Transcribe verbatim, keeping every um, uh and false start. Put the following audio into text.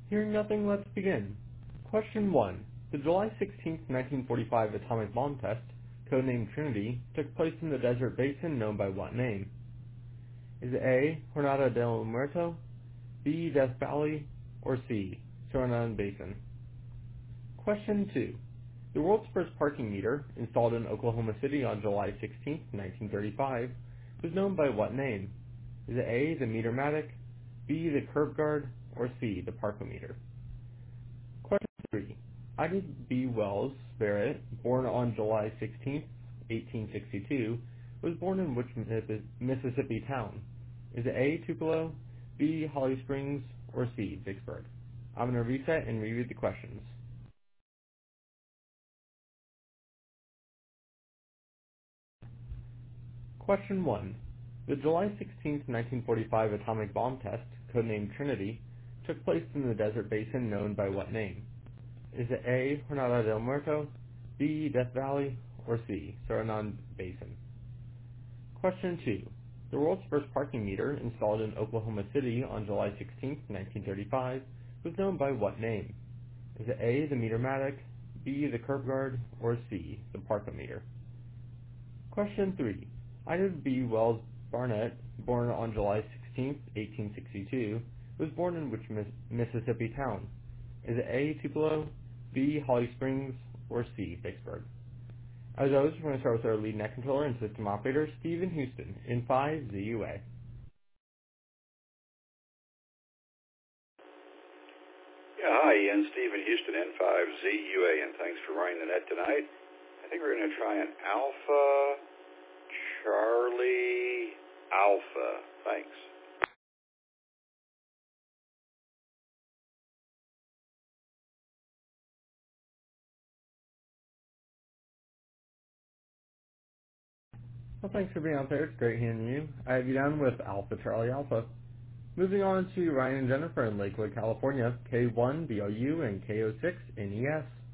Hearing nothing, let's begin. Question one. The July sixteenth, nineteen forty-five atomic bomb test, codenamed Trinity, took place in the desert basin known by what name? Is it A. Jornada del Muerto, B. Death Valley, or C. Suriname Basin? Question two. The world's first parking meter, installed in Oklahoma City on July sixteenth, nineteen thirty-five, was known by what name? Is it A. the Metermatic, B. the Curb Guard, or C. the Parkometer? Question three. Ida B. Wells Barrett, born on July sixteenth, eighteen sixty-two, was born in which Mississippi town? Is it A. Tupelo, B. Holly Springs, or C. Vicksburg? I'm going to reset and reread the questions. Question one. The July sixteenth, nineteen forty-five atomic bomb test, codenamed Trinity, took place in the desert basin known by what name? Is it A. Jornada del Muerto, B. Death Valley, or C. Suriname Basin? Question two. The world's first parking meter, installed in Oklahoma City on July sixteenth, nineteen thirty-five, was known by what name? Is it A. the Metermatic, B. the Curb Guard, or C. the Parkometer? Question three. Ida B. Wells Barnett, born on July sixteenth, eighteen sixty-two, was born in which Mississippi town? Is it A. Tupelo, B. Holly Springs, or C. Vicksburg? As always, we're going to start with our lead net controller and system operator, Stephen Houston, in five Z U A. Yeah, hi, Ian. Stephen Houston, N five Z U A, and thanks for running the net tonight. I think we're going to try an Alpha Charlie Alpha. Thanks. Well, thanks for being out there. It's great hearing you. I have you down with Alpha Charlie Alpha. Moving on to Ryan and Jennifer in Lakewood, California, K one B O U and K O six N E S.